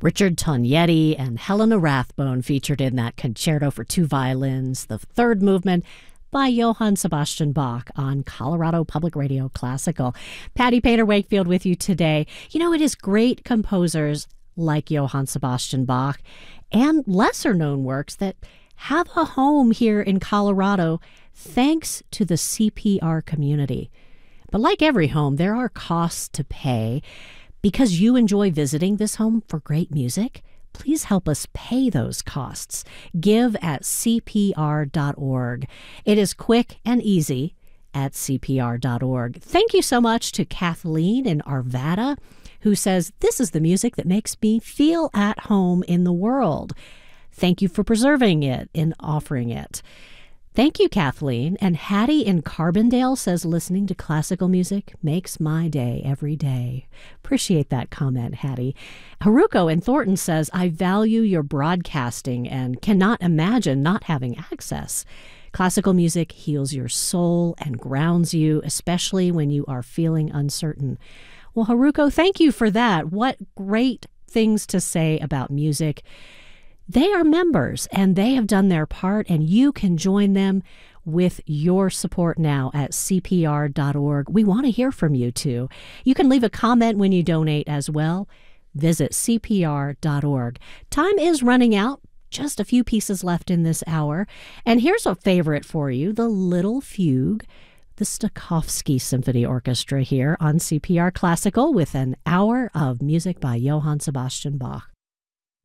Richard Tognetti and Helena Rathbone featured in that concerto for two violins, the third movement by Johann Sebastian Bach on Colorado Public Radio Classical. Patty Painter Wakefield with you today. You know, it is great composers like Johann Sebastian Bach and lesser-known works that have a home here in Colorado thanks to the CPR community. But like every home, there are costs to pay. Because you enjoy visiting this home for great music, please help us pay those costs. Give at CPR.org. It is quick and easy at CPR.org. Thank you so much to Kathleen in Arvada, who says, "This is the music that makes me feel at home in the world. Thank you for preserving it and offering it." Thank you, Kathleen. And Hattie in Carbondale says, "Listening to classical music makes my day every day." Appreciate that comment, Hattie. Haruko in Thornton says, "I value your broadcasting and cannot imagine not having access. Classical music heals your soul and grounds you, especially when you are feeling uncertain." Well, Haruko, thank you for that. What great things to say about music. They are members, and they have done their part, and you can join them with your support now at CPR.org. We want to hear from you, too. You can leave a comment when you donate as well. Visit CPR.org. Time is running out. Just a few pieces left in this hour. And here's a favorite for you, the Little Fugue, the Stokowski Symphony Orchestra here on CPR Classical with an hour of music by Johann Sebastian Bach.